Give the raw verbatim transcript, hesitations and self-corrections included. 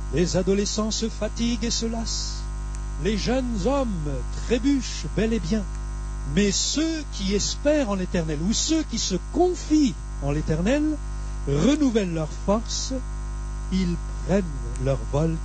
Les adolescents se fatiguent et se lassent. Les jeunes hommes trébuchent bel et bien. Mais ceux qui espèrent en l'Éternel, ou ceux qui se confient en l'Éternel, renouvellent leur force, ils prennent leur vol